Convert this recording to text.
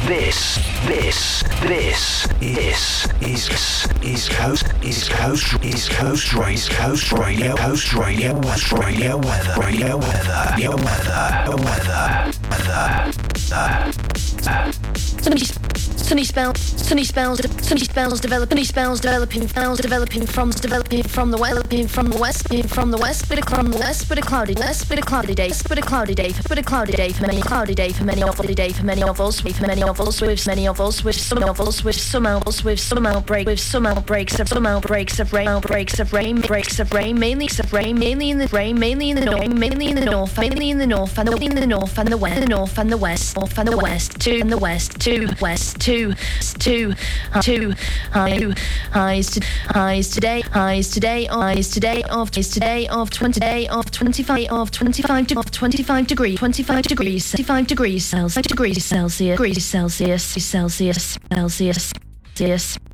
Coast Radio weather. Sunny spells developing from the west, bit of cloudy day for many of us, with some outbreaks of rain, mainly in the north and the west, highs today of 25 degrees Celsius.